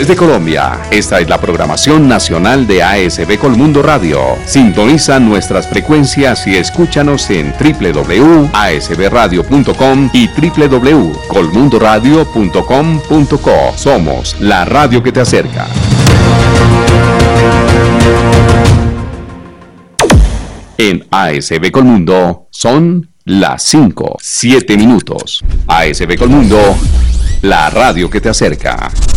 Desde Colombia, esta es la programación nacional de ASB Colmundo Radio. Sintoniza nuestras frecuencias y escúchanos en www.asbradio.com y www.colmundoradio.com.co. Somos la radio que te acerca. En ASB Colmundo son las 5:07. ASB Colmundo, la radio que te acerca.